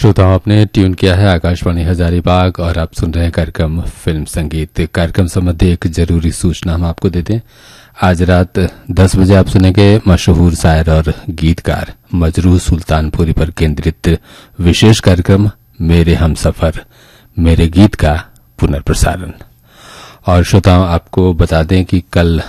श्रोताओं, आपने ट्यून किया है आकाशवाणी हजारीबाग और आप सुन रहे हैं कार्यक्रम फिल्म संगीत। कार्यक्रम संबंधी एक जरूरी सूचना हम आपको देते हैं। आज रात 10 बजे आप सुनेंगे मशहूर शायर और गीतकार मजरूह सुल्तानपुरी पर केंद्रित विशेष कार्यक्रम मेरे हमसफर मेरे गीत का पुनर्प्रसारण। और श्रोताओं, आपको बता दें कि कल